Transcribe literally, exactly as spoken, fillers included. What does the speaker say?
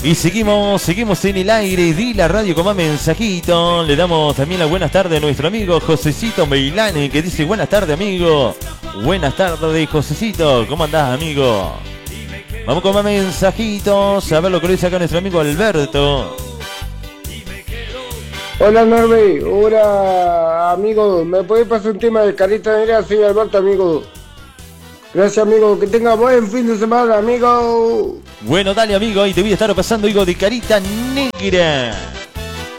Y seguimos, seguimos en el aire de la radio con más mensajitos. Le damos también las buenas tardes a nuestro amigo Josecito Meilani, que dice buenas tardes, amigo. Buenas tardes, Josecito. ¿Cómo andás, amigo? Vamos con más mensajitos. A ver lo que le dice acá nuestro amigo Alberto. Hola, Norby. Hola, amigo. ¿Me puede pasar un tema de Carita Negra? Soy Alberto, amigo. Gracias, amigo. Que tenga buen fin de semana, amigo. Bueno, dale, amigo. Ahí te voy a estar pasando, hijo de Carita Negra.